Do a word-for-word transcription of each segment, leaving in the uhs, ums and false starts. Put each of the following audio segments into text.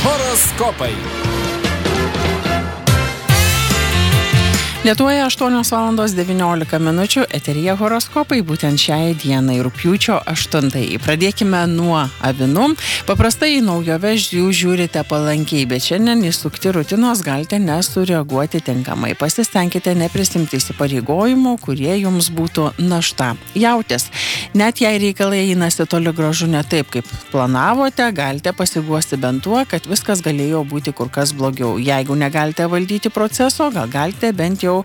Horoskopai. Lietuvoje aštuonios valandos devyniolika minučių, eteryje horoskopai būtent šiai dienai, rugpjūčio aštuntai. Pradėkime nuo avinų. Paprastai į naujoves jūs žiūrite palankiai, bet šiandien įsukti rutinos galite nesureaguoti tinkamai. Pasistengkite neprisimti įsipareigojimų, kurie jums būtų našta. Jautės, net jei reikalai einasi toli gražu ne taip, kaip planavote, galite pasiguosti bent tuo, kad viskas galėjo būti kur kas blogiau. Jeigu negalite valdyti proceso, gal galite bent jau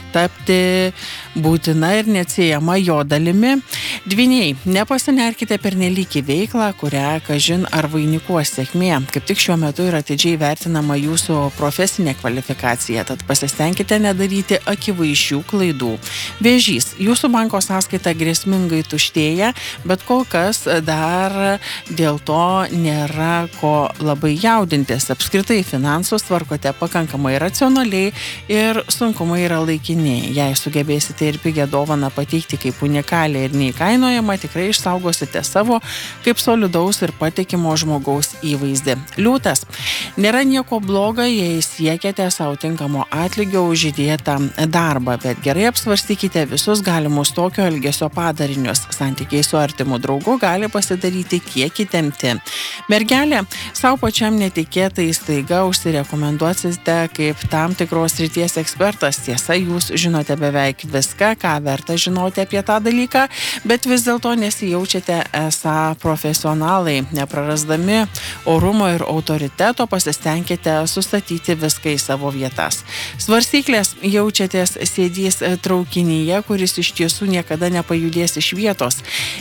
tapti būtina ir neatsiejama jo dalimi. Dvyniai, nepasinerkite pernelyg į veiklą, kurią kažin ar vainikuos sėkmė. Kaip tik šiuo metu yra atidžiai vertinama jūsų profesinė kvalifikacija, tad pasistengkite nedaryti akivaizdžių klaidų. Vėžys, jūsų banko sąskaita grėsmingai tuštėja, bet kol kas dar dėl to nėra ko labai jaudintis. Apskritai finansus tvarkote pakankamai racionaliai ir sunkumai yra laikini. Jei sugebėsite ir pigią dovaną pateikti kaip unikalią ir neįkainojamą, tikrai išsaugosite savo kaip solidaus ir patikimo žmogaus įvaizdį. Liūtas, nėra nieko bloga, jei siekiate savo tinkamo atlygio už įdėtą darbą, bet gerai apsvarstykite visus galimus tokio elgesio padarinius. Santykiai su artimu draugu gali pasidaryti kiek įtempti. Mergelė, savo pačiam netikėtai staiga užsirekomenduosite kaip tam tikros srities ekspertas. Tiesa, jūs žinote beveik viską, ką verta žinoti apie tą dalyką, bet vis dėlto nesijaučiate esą profesionalai. Neprarasdami orumo ir autoriteto pasistengkite sustatyti viską į savo vietas. Svarstyklės, jaučiatės sėdys traukinyje, kuris iš tiesų niekada nepajudės iš vietos.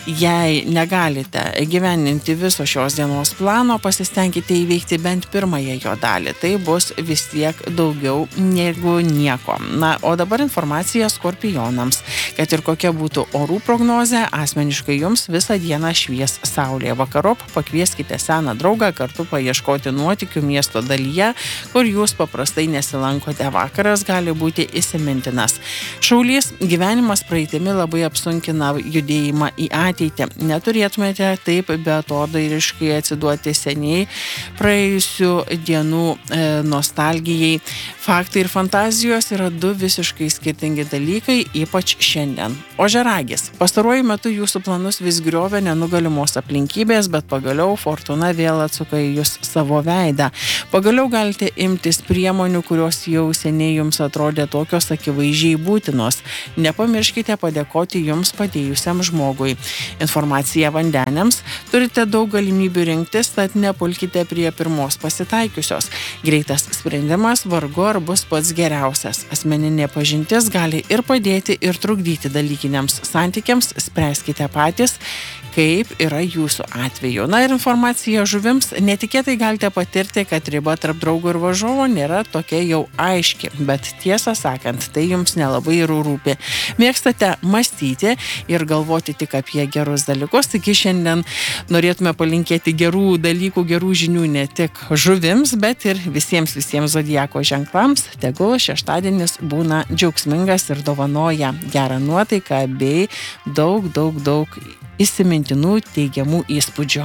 Jei negalite gyveninti viso šios dienos plano, pasistengkite įveikti bent pirmąją jo dalį. Tai bus vis tiek daugiau negu nieko. Na, o dabar informacija skorpionams. Kad ir kokia būtų orų prognozė, asmeniškai jums visą dieną švies saulė. Vakarop pakvieskite seną draugą kartu paieškoti nuotykių miesto dalyje, kur jūs paprastai nesilankote. Vakaras gali būti įsimintinas. Šaulys, gyvenimas praeitimi labai apsunkina judėjimą į ateitį. Neturėtumėte taip beatodairiškai atsiduoti seniai praėjusių dienų e, nostalgijai. Faktai ir fantazijos yra du visiškai skirtingi dalykai, ypač šiandien. Ožiaragis, pastaruoju metu jūsų planus vis griovė nenugalimos aplinkybės, bet pagaliau fortuna vėl atsuka į jūs savo veidą. Pagaliau galite imtis priemonių, kurios jau seniai jums atrodė tokios akivaizdžiai būtinos. Nepamirškite padėkoti jums padėjusiam žmogui. Informacija vandeniams, turite daug galimybių rinktis, tad nepulkite prie pirmos pasitaikiusios. Greitas sprendimas vargu ar bus pats geriausias. Asmeninė pažintis gali ir padėti, ir trukdyti dalykiniams santykiams, spręskite patys, kaip yra jūsų atveju. Na ir informacija žuvims, netikėtai galite patirti, kad riba tarp draugo ir varžovo nėra tokia jau aiški, bet tiesą sakant, tai jums nelabai ir rūpi. Mėgstate mąstyti ir galvoti tik apie gerus dalykus, taigi šiandien norėtume palinkėti gerų dalykų, gerų žinių ne tik žuvims, bet ir visiems visiems zodiako ženklams. Tegul šeštadienis būna džiaugsmingas ir dovanoja gerą nuotaiką bei daug, daug, daug įsimintinų teigiamų įspūdžių.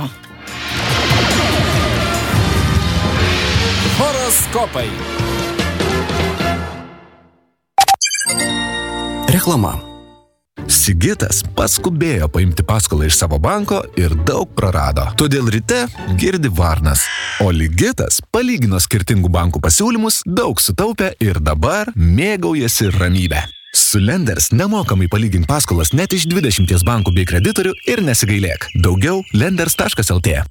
Horoskopai. Reklama. Sigitas paskubėjo paimti paskolą iš savo banko ir daug prarado. Todėl ryte girdi varnas. O Ligitas palygino skirtingų bankų pasiūlymus, daug sutaupė ir dabar mėgaujasi ramybę. Su Lenders nemokamai palygink paskolas net iš dvidešimties bankų bei kreditorių ir nesigailėk. Daugiau lenders taškas el tė.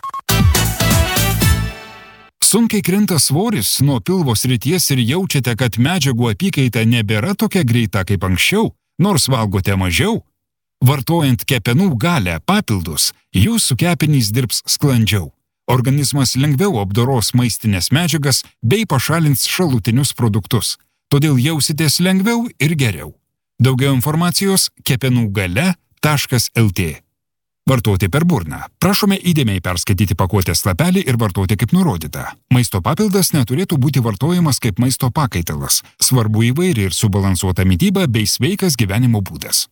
Sunkiai krinta svoris nuo pilvo srities ir jaučiate, kad medžiagų apykaita nebėra tokia greita kaip anksčiau, nors valgote mažiau? Vartojant kepenų galę papildus, jūsų kepenys dirbs sklandžiau. Organizmas lengviau apdoros maistinės medžiagas bei pašalins šalutinius produktus. Todėl jausitės lengviau ir geriau. Daugiau informacijos kepenų galia taškas el tė. Vartoti per burną. Prašome įdėmiai perskaityti pakuotės lapelį ir vartoti kaip nurodyta. Maisto papildas neturėtų būti vartojamas kaip maisto pakaitalas. Svarbu įvairi ir subalansuota mityba bei sveikas gyvenimo būdas.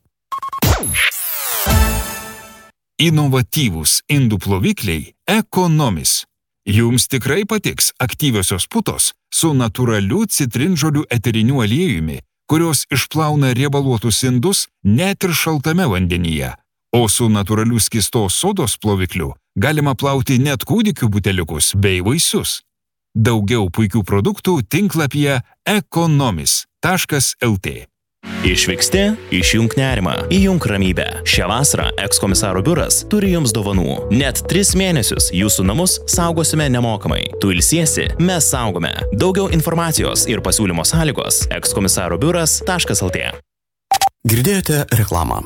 Inovatyvūs indų plovikliai Ekonomis. Jums tikrai patiks aktyviosios putos su natūraliu citrinžolių eteriniu aliejumi, kurios išplauna riebaluotus indus net ir šaltame vandenyje, o su natūraliu skystos sodos plovikliu galima plauti net kūdikių buteliukus bei vaisius. Daugiau puikių produktų tinklapyje ekonomis taškas lt. Išvyksti, išjunk nerimą, įjunk ramybę. Šią vasarą ekskomisaro biuras turi jums dovanų. Net tris mėnesius jūsų namus saugosime nemokamai. Tu ilsiesi, mes saugome. Daugiau informacijos ir pasiūlymo sąlygos ekskomisaro biuras taškas lt. Girdėjote reklamą.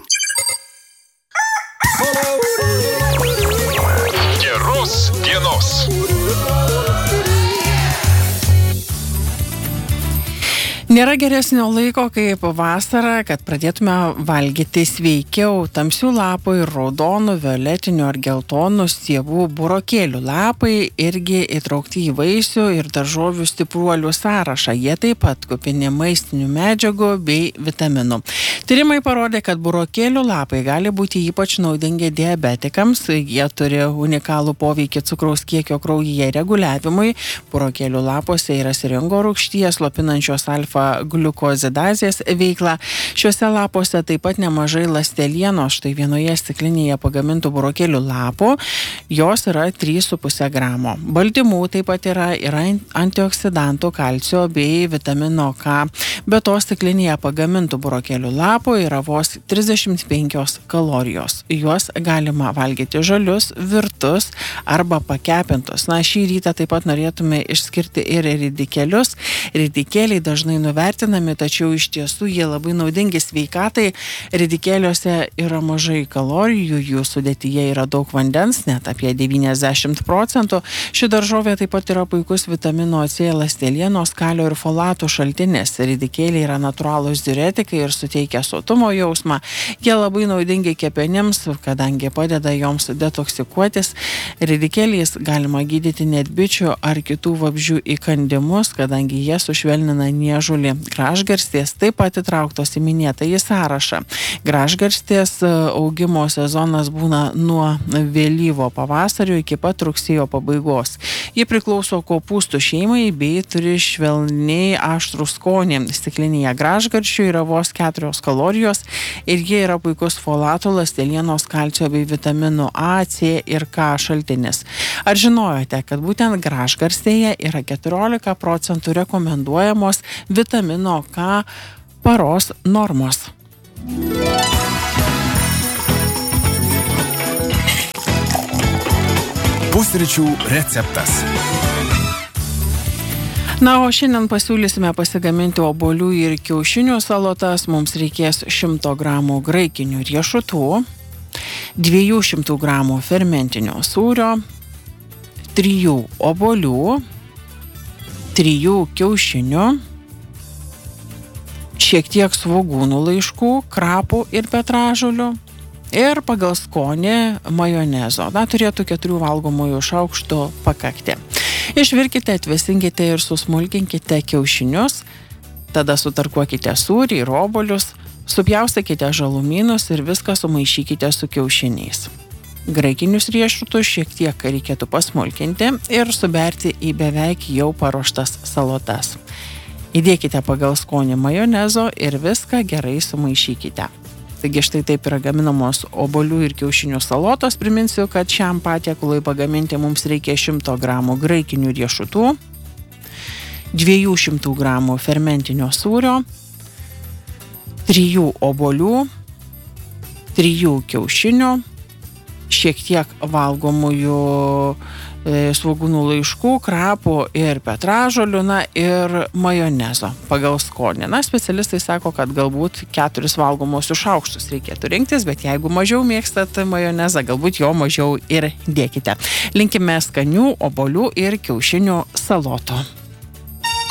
Geros dienos. Nėra geresnio laiko kaip vasarą, kad pradėtume valgyti sveikiau. Tamsių lapų ir raudonų, violetinių ar geltonų stiebų burokėlių lapai irgi įtraukti į vaisių ir daržovių stipruolių sąrašą. Jie taip pat kupini maistinių medžiagų bei vitaminų. Tyrimai parodė, kad burokėlių lapai gali būti ypač naudingi diabetikams. Jie turi unikalų poveikį cukraus kiekio kraujyje reguliavimui. Burokėlių lapuose yra siringo rūgšties, slopinančios alfa gliukozidazės veiklą. Šiuose lapuose taip pat nemažai ląstelienos. Štai vienoje stiklinėje pagamintų burokėlių lapų jos yra trys su puse gramo. Baltymų taip pat yra, yra antioksidantų, kalcio bei vitamino K. Be to stiklinėje pagamintų burokėlių lapų yra vos trisdešimt penkios kalorijos. Juos galima valgyti žalius, virtus arba pakepintus. Na, šį rytą taip pat norėtume išskirti ir ridikėlius. Ridikėliai dažnai nuvertinami, tačiau iš tiesų jie labai naudingi sveikatai. Ridikėliuose yra mažai kalorijų, jų sudėtyje yra daug vandens, net apie devyniasdešimt procentų. Ši daržovė taip pat yra puikus vitamino C, ląstelienos, kalio ir folatų šaltinis. Ridikėliai yra natūralūs diuretikai ir suteikia sotumo jausmą. Jie labai naudingi kepenims, kadangi padeda joms detoksikuotis. Ridikėliais galima gydyti net bičių ar kitų vabzdžių įkandimus, kadangi jie sušvelnina niežulį. Gražgarstės taip pat įtrauktos į minėtą į sąrašą. Gražgarstės augimo sezonas būna nuo vėlyvo pavasario iki pat rugsėjo pabaigos. Ji priklauso kopūstų šeimai bei turi švelniai aštrų skonį. Stiklinėje gražgarščių yra vos keturios kalorijos ir jie yra puikus folatų, ląstelienos, kalcio bei vitaminų A, C ir K šaltinis. Ar žinojote, kad būtent gražgarstėje yra keturiolika procentų rekomenduojamos vitamino K paros normos? Pusryčių receptas. Na, o šiandien pasiūlysime pasigaminti obuolių ir kiaušinių salotas. Mums reikės šimto gramų graikinių riešutų, dviejų šimtų gramų fermentinio sūrio, trijų obuolių, trijų kiaušinių, šiek tiek svogūnų laiškų, krapų ir petražolių ir pagal skonį majonezo. Na, turėtų keturių valgomųjų šaukštų pakakti. Išvirkite, atvėsinkite ir susmulkinkite kiaušinius, tada sutarkuokite sūrį ir obuolius, supjaustykite žalumynus ir viską sumaišykite su kiaušiniais. Graikinius riešutus šiek tiek reikėtų pasmulkinti ir suberti į beveik jau paruoštas salotas. Įdėkite pagal skonį majonezo ir viską gerai sumaišykite. Taigi štai taip yra gaminamos obuolių ir kiaušinių salotos. Priminsiu, kad šiam patiekalui pagaminti mums reikia šimto gramų graikinių riešutų, dviejų šimtų gramų fermentinio sūrio, trijų obuolių, trijų kiaušinių, šiek tiek valgomųjų e, svogūnų laiškų, krapų ir petražolių, na ir majonezo pagal skonį. Na, specialistai sako, kad galbūt keturis valgomosius šaukštus reikėtų rinktis, bet jeigu mažiau mėgstat majonezą, galbūt jo mažiau ir dėkite. Linkime skanių obuolių ir kiaušinių salotų.